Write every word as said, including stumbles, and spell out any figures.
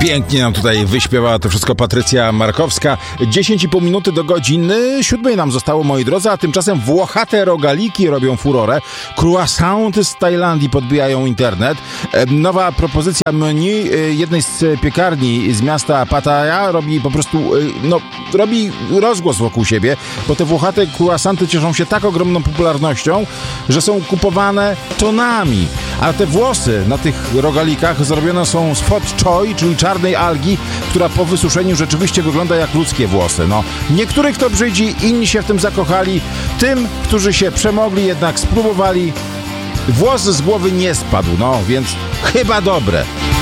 Pięknie nam tutaj wyśpiewała to wszystko Patrycja Markowska. dziesięć i pół minuty do godziny siódmej nam zostało, moi drodzy, a tymczasem włochate rogaliki robią furorę. Croissanty z Tajlandii podbijają internet. Nowa propozycja menu jednej z piekarni z miasta Pattaya robi po prostu, no, robi rozgłos wokół siebie, bo te włochate croissanty cieszą się tak ogromną popularnością, że są kupowane tonami. A te włosy na tych rogalikach zrobione są z fot choy, czyli czarnej algi, która po wysuszeniu rzeczywiście wygląda jak ludzkie włosy. No, niektórych to brzydzi, inni się w tym zakochali. Tym, którzy się przemogli, jednak spróbowali, włos z głowy nie spadł, no, więc chyba dobre.